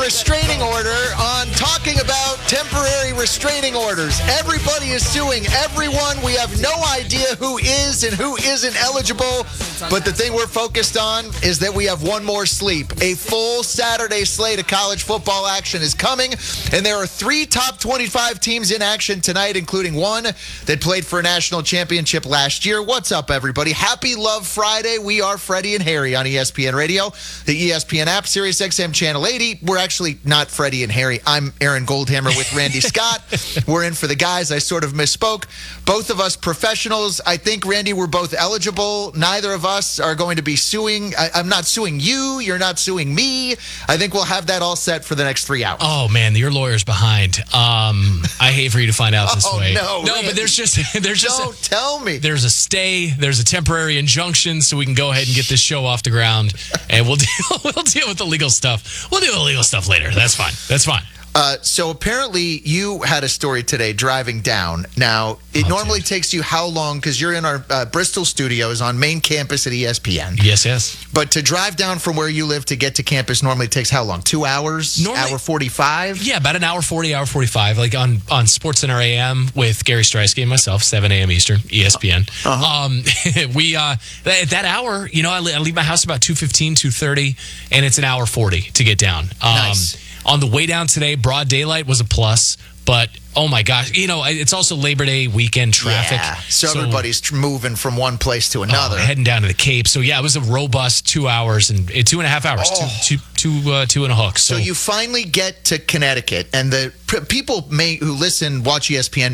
restraining order on talking about temporary restraining orders. Everybody is suing everyone. We have no idea who is and who isn't eligible. But the thing we're focused on is that we have one more sleep. A full Saturday slate of college football action is coming. And there are 3 top 25 teams in action tonight, including one that played for a national championship last year. What's up, everybody? Happy Love Friday. We are Freddie and Harry on ESPN Radio, the ESPN app, Sirius XM Channel 80. We're actually not Freddie and Harry. I'm Aaron Goldhammer with Randy Scott. We're in for the guys. I sort of misspoke. Both of us professionals. I think, Randy, we're both eligible. Neither of us are going to be suing. I'm not suing you. You're not suing me. I think we'll have that all set for the next 3 hours. Oh, man, your lawyer's behind. I hate for you to find out this way. No, Randy. But there's just Don't tell me. There's a stay. There's a temporary injunction, so we can go ahead and get this show off the ground, and we'll deal with the legal stuff. We'll deal with the legal stuff later. That's fine. That's fine. So apparently you had a story today driving down. Now, it normally takes you how long? Because you're in our Bristol studios on main campus at ESPN. Yes. But to drive down from where you live to get to campus normally takes how long? 2 hours? Normally, hour 45? Yeah, about an hour 40, hour 45. Like on SportsCenter AM with Gary Streisky and myself, 7 a.m. Eastern, ESPN. We at that hour, I leave my house about 2:15, 2:30, and it's an hour 40 to get down. Nice. On the way down today, broad daylight was a plus, but oh my gosh, it's also Labor Day weekend traffic. Yeah, so everybody's moving from one place to another. Heading down to the Cape. So yeah, it was a robust 2 hours and 2.5 hours, two and a hook. So you finally get to Connecticut, and the people who watch ESPN